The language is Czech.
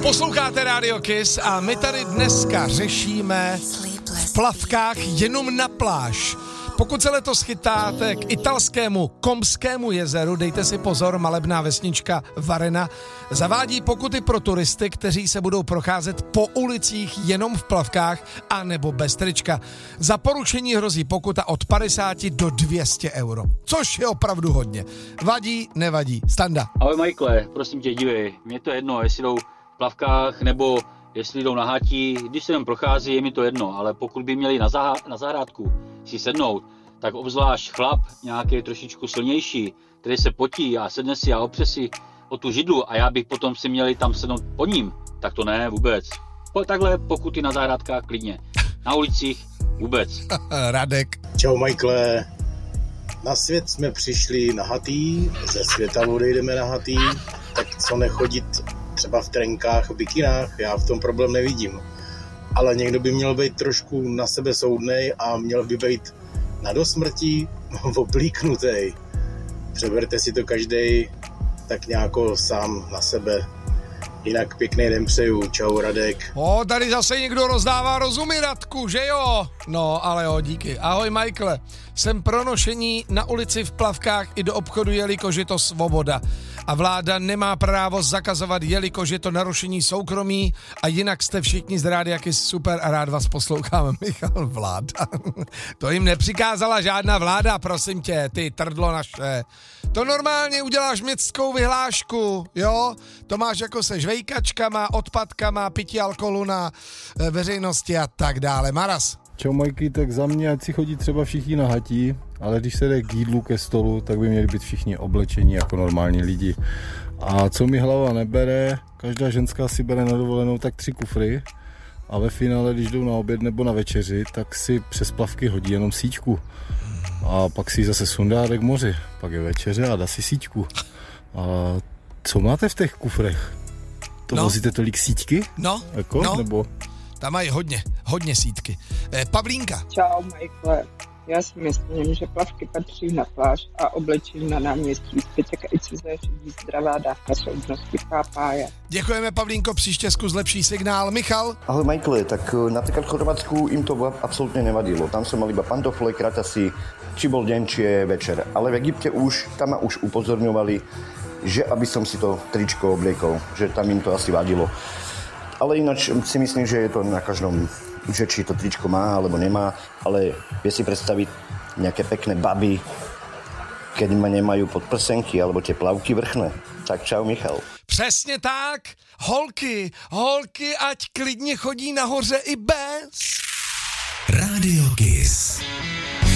Posloucháte Radio Kiss a my tady dneska řešíme v plavkách jenom na pláž. Pokud se letos chytáte k italskému Komskému jezeru, dejte si pozor, malebná vesnička Varena zavádí pokuty pro turisty, kteří se budou procházet po ulicích jenom v plavkách a nebo bez trička. Za porušení hrozí pokuta od 50 do 200 euro, což je opravdu hodně. Vadí, nevadí. Standa. Ahoj Michaele, prosím tě, dívej, mě to jedno, jestli jdou v plavkách nebo jestli jdou na hatí, když se jen prochází, je mi to jedno, ale pokud by měli na zahrádku si sednout, tak obzvlášť chlap, nějaký trošičku silnější, který se potí a sedne si a opře si o tu židlu a já bych potom si měli tam sednout po ním, tak to ne, vůbec. Takhle pokuty na zahrádkách klidně, na ulicích vůbec. Radek. Čau Michaele, na svět jsme přišli nahatý, ze světa odejdeme nahatý, tak co nechodit třeba v trenkách, v bikinách, já v tom problém nevidím. Ale někdo by měl být trošku na sebe soudnej a měl by být na dosmrtí oblíknutej. Přeberte si to každej tak nějako sám na sebe. Jinak pěkný den přeju. Čau Radek. Tady zase někdo rozdává rozumy, Radku, že jo? No, ale jo, díky. Ahoj Michaele. Jsem pro nošení na ulici v plavkách i do obchodu, jelikož je to svoboda. A vláda nemá právo zakazovat, jelikož je to narušení soukromí a jinak jste všichni z Rádia Kiss super a rád vás posloucháme. Michal, vláda. To jim nepřikázala žádná vláda, prosím tě, ty trdlo naše. To normálně uděláš městskou vyhlášku, jo? To máš jako se žvejkačkama, odpadkama, pití alkoholu na veřejnosti a tak dále. Maras. Čau Majky, tak za mě, ať si chodí třeba všichni na hatí, ale když se jde k jídlu, ke stolu, tak by měli být všichni oblečení jako normální lidi. A co mi hlava nebere, každá ženská si bere na dovolenou tak 3 kufry a ve finále, když jdou na oběd nebo na večeři, tak si přes plavky hodí jenom síťku. A pak si ji zase sundá k moři, pak je večeře a dá si síťku. A co máte v těch kufrech? To vozíte tolik síťky? Nebo... Tam mají hodně sítky. Pavlínka. Čau, Michael. Já si myslím, že plavky patří na pláž a oblečení na náměstí. Zbytek i cizé řídí zdravá dávka soudnosti pápáje. Děkujeme, Pavlínko, příště zkus lepší signál. Michal. Ahoj, Michael, tak napríklad v Chorvátsku im to absolútne nevadilo. Tam som mal iba pantofle, kratasy, či bol deň, či je večer. Ale v Egypte tam ma už upozorňovali, že aby som si to tričko obliekol, že tam im to asi vadilo. Ale ináč si myslím, že je to na každom, že či to tričko má alebo nemá, ale vie si predstaviť nejaké pekné baby, keď ma nemajú podprsenky alebo tie plavky vrchné. Tak čau, Michal. Přesně tak. Holky, ať klidně chodí nahoře i bez. Radio Kiss.